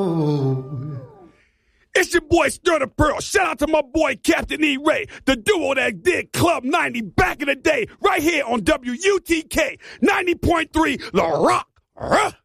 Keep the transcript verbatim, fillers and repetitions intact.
Oh. It's your boy Stir the Pearl. Shout out to my boy Captain E. Ray, the duo that did Club ninety back in the day, right here on W U T K ninety point three La Rock.